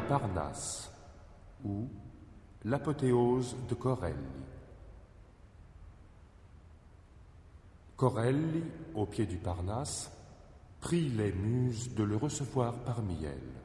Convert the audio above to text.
Parnasse, ou l'apothéose de Corelli. Corelli, au pied du Parnasse, prie les muses de le recevoir parmi elles.